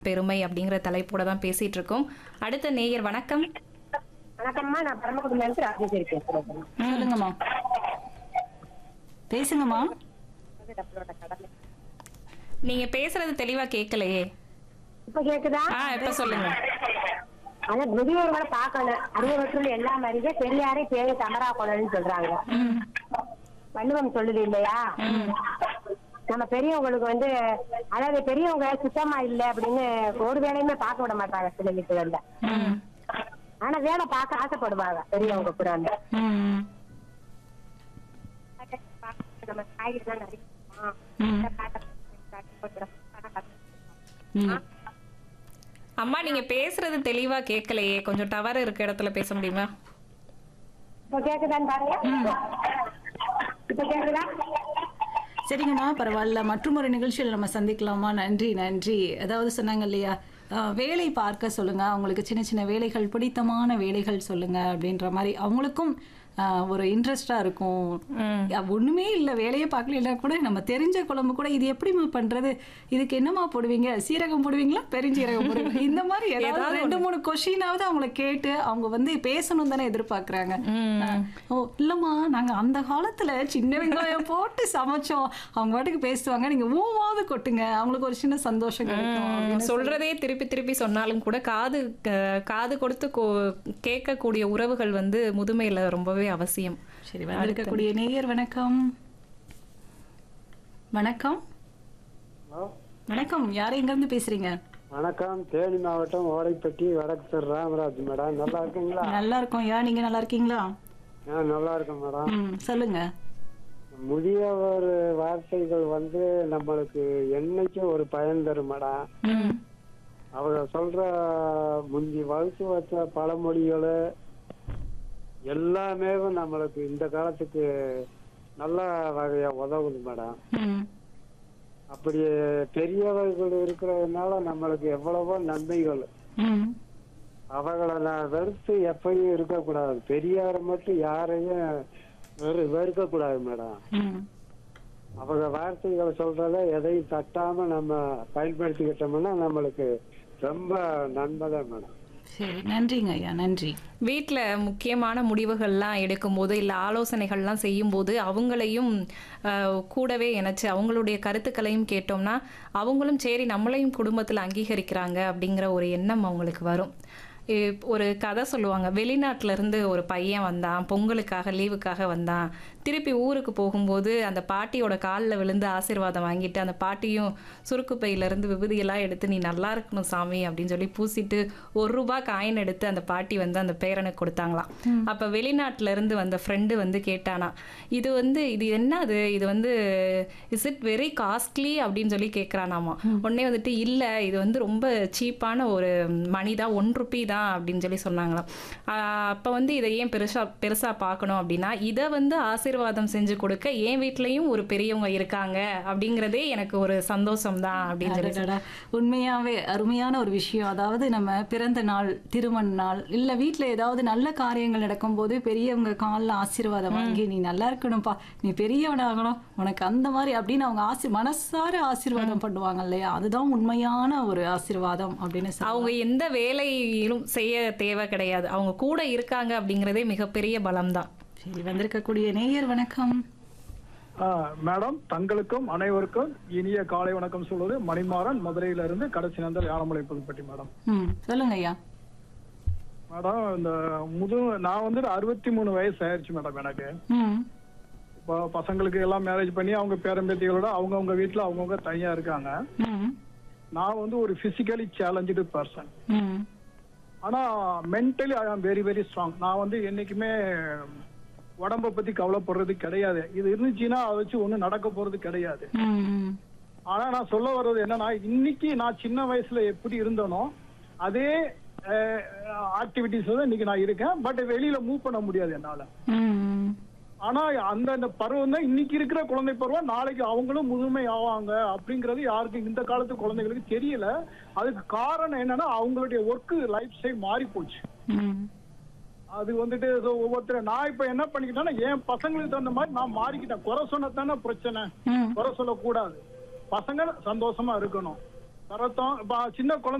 பெருமை அப்படிங்கிற தலைப்போட தான் பேசிட்டு இருக்கோம். அடுத்த நேயர் வணக்கம். வணக்கம்மா, நான் பரமக்குடியில இருந்து ராஜேஸ்வரி பேசுறேன். சொல்லுங்கம்மா, பேசுங்கம்மா. நீங்க பேசுறது தெளிவா கேட்கலையே. இப்ப கேக்குதா? இப்ப சொல்லுங்க. ஆனா முதியோர்களை பார்க்கணும். 60 வருஷத்துல எல்லா மாதிரியே பெரியாரே பேரை தமரா கொள்ளன்னு சொல்றாங்க. வள்ளுவம் சொல்லுது இல்லையா? நம்ம பெரியவங்களுக்கு வந்து, அதாவது பெரியவங்க சுத்தமா இல்ல அப்படின்னு ஒரு வேலையுமே பார்க்க விட மாட்டாங்க சில வீட்டுகள்ல. ஆனா வேலை பார்க்க ஆசைப்படுவாங்க பெரியவங்க கூட. நம்ம காய்கறி அம்மா நீங்க பேசுறது தெளிவா கேட்கலையே. கொஞ்சம் டவர் இருக்க இடத்துல பேச முடியுமா? இப்ப கேக்குதான்னு பாருங்க. இப்ப கேக்குதா? சரிங்கம்மா, பரவாயில்ல. மற்றும் ஒரு நிகழ்ச்சியில் நம்ம சந்திக்கலாமா? நன்றி நன்றி. அதாவது சொன்னாங்க இல்லையா, வேலை பார்க்க சொல்லுங்க, அவங்களுக்கு சின்ன சின்ன வேலைகள், பிடித்தமான வேலைகள் சொல்லுங்க அப்படின்ற மாதிரி அவங்களுக்கும் ஒரு இன்ட்ரெஸ்டா இருக்கும். ஒண்ணுமே இல்லை, வேலையை பார்க்கல கூட நம்ம தெரிஞ்ச குழம்பு கூட இது எப்படிமா பண்றது, இதுக்கு என்னமா போடுவீங்க, சீரகம் போடுவீங்களா, பெருஞ்சீரகம் போடுவீங்க, இந்த மாதிரி ஏதாவது 2-3 கொஸ்டினாவது அவங்கள கேட்டு அவங்க வந்து பேசணும் தானே எதிர்பார்க்கறாங்க. ஓ இல்லம்மா, நாங்க அந்த காலத்துல சின்ன வெங்காயம் போட்டு சமைச்சோம், அவங்க பாட்டுக்கு பேசுவாங்க, நீங்க ஊவாவது கொட்டுங்க, அவங்களுக்கு ஒரு சின்ன சந்தோஷம் கிடைக்கும். சொல்றதே திருப்பி திருப்பி சொன்னாலும் கூட காது கொடுத்து கேட்கக்கூடிய உறவுகள் வந்து முதுமையில ரொம்பவே அவசியம். சரி, வந்திருக்கக்கூடிய நேயர் வணக்கம். வணக்கம் வணக்கம், யாரு எங்க இருந்து பேசுறீங்க? வணக்கம், தேனி மாவட்டம் ஓடைப்பட்டி வடக்கு ராமராஜ் மேடம். நல்லா இருக்கீங்களா? நல்லா இருக்கோம். நீங்க நல்லா இருக்கீங்களா? நல்லா இருக்கேன் மேடம். சொல்லுங்க. முதியவர் வார்த்தைகள் வந்து நம்மளுக்கு என்னைக்கும் ஒரு பயன் தரும் மேடம். அவங்க சொல்ற முந்தி வகுத்து வச்ச பழமொழிகள் எல்லாமே நம்மளுக்கு இந்த காலத்துக்கு நல்ல வகையா உதவுது மேடம். அப்படி பெரியவர்கள் இருக்கிறதுனால நம்மளுக்கு எவ்வளவோ நன்மைகள். அவங்கள நான் வெறுத்து எப்பயும் இருக்கக்கூடாது, பெரியாரை மட்டும் யாரையும் வெறுக்க கூடாது மேடம். அவங்க வார்த்தைகளை சொல்றத எதையும் தட்டாம நம்ம பயன்படுத்திக்கிட்டோம்னா நம்மளுக்கு ரொம்ப நன்மைதான் மேடம். சரி, நன்றிங்க ஐயா, நன்றி. வீட்டில் முக்கியமான முடிவுகள்லாம் எடுக்கும்போது இல்லை ஆலோசனைகள்லாம் செய்யும்போது அவங்களையும் கூடவே இணைச்சு அவங்களுடைய கருத்துக்களையும் கேட்டோம்னா அவங்களும் சரி நம்மளையும் குடும்பத்தில் அங்கீகரிக்கிறாங்க அப்படிங்கிற ஒரு எண்ணம் அவங்களுக்கு வரும். ஒரு கதை சொல்லுவாங்க, வெளிநாட்டுல இருந்து ஒரு பையன் வந்தான், பொங்கலுக்காக லீவுக்காக வந்தான். திருப்பி ஊருக்கு போகும்போது அந்த பாட்டியோட காலில் விழுந்து ஆசீர்வாதம் வாங்கிட்டு அந்த பாட்டியும் சுருக்கு பையிலேருந்து விபூதியெல்லாம் எடுத்து நீ நல்லா இருக்கணும் சாமி அப்படின்னு சொல்லி பூசிட்டு ₹1 காயின் எடுத்து அந்த பாட்டி வந்து அந்த பேரனுக்கு கொடுத்தாங்களாம். அப்போ வெளிநாட்டுல இருந்து வந்த ஃப்ரெண்டு வந்து கேட்டானா, இது என்னது, இது வந்து இஸ் இட் வெரி காஸ்ட்லி அப்படின்னு சொல்லி கேட்குறானாமா. உடனே வந்துட்டு இல்லை, இது வந்து ரொம்ப சீப்பான ஒரு மணி தான், ₹1 தான் அப்படின்னு சொல்லி சொன்னாங்களாம். அப்போ வந்து இதை ஏன் பெருசா பார்க்கணும் அப்படின்னா, இதை வந்து ஆசீர்வாதம் செஞ்சு கொடுக்க என் வீட்லயும் ஒரு பெரியவங்க இருக்காங்க அப்படிங்கிறதே எனக்கு ஒரு சந்தோஷம் தான் அப்படின்னு சொல்லி. உண்மையாவே அருமையான ஒரு விஷயம். அதாவது நம்ம பிறந்த நாள், திருமண நாள், இல்ல வீட்டுல ஏதாவது நல்ல காரியங்கள் நடக்கும் போது பெரியவங்க காலில் ஆசீர்வாதம் வாங்கி நீ நல்லா இருக்கணும்ப்பா, நீ பெரியவனாகணும், உனக்கு அந்த மாதிரி அப்படின்னு அவங்க மனசார ஆசீர்வாதம் பண்ணுவாங்க இல்லையா, அதுதான் உண்மையான ஒரு ஆசீர்வாதம் அப்படின்னு அவங்க எந்த வேலையிலும் செய்ய தேவை கிடையாது, அவங்க கூட இருக்காங்க அப்படிங்கிறதே மிகப்பெரிய பலம் தான். சரி, வந்திருக்கக்கூடிய நேயர் வணக்கம். மேடம், தங்களுக்கும் அனைவருக்கும் இனிய காலை வணக்கம் சொல்வது மணிமாறன், மதுரையில இருந்து கடைசி நந்தல் யானமலை புதுப்பட்டி. மேடம் சொல்லுங்க ஐயா. மேடம், இந்த நான் வந்து 63 வயசு ஆயிடுச்சு மேடம் எனக்கு. இப்போ பசங்களுக்கு எல்லாம் மேரேஜ் பண்ணி அவங்க பேரம்பேத்திகளோட அவங்கவுங்க வீட்டுல அவங்கவுங்க தனியா இருக்காங்க. நான் வந்து ஒரு பிசிக்கலி சேலஞ்சு பர்சன். ஆனா mentally I am very very strong. நான் வந்து என்னைக்குமே உடம்ப பத்தி கவலைப்படுறது கிடையாது. இது இருந்துச்சுன்னா அதை வச்சு ஒண்ணும் நடக்க போறது கிடையாது. ஆனா நான் சொல்ல வர்றது என்னன்னா, இன்னைக்கு நான் சின்ன வயசுல எப்படி இருந்தனோ அதே ஆக்டிவிட்டிஸ் தான் இன்னைக்கு நான் இருக்கேன். பட் வெளியில மூவ் பண்ண முடியாது என்னால. ஆனா அந்த பருவம் தான் இன்னைக்கு இருக்கிற குழந்தை பருவம், நாளைக்கு அவங்களும் முதுமை ஆவாங்க அப்படிங்கறது யாருக்கும் இந்த காலத்து குழந்தைகளுக்கு தெரியல. அதுக்கு காரணம் என்னன்னா அவங்களுடைய ஒர்க் லைஃப் ஸ்டைல் மாறி போச்சு. அது வந்துட்டு ஒவ்வொருத்தர் நான் இப்ப என்ன பண்ணிக்கிட்டேன்னா, என் பசங்களுக்கு தகுந்த மாதிரி நான் மாறிக்கிட்டேன். குறை சொன்னதானே பிரச்சனை, குறை சொல்லக்கூடாது. பசங்க சந்தோஷமா இருக்கணும். கரத்தம் இப்ப சின்ன குழந்தை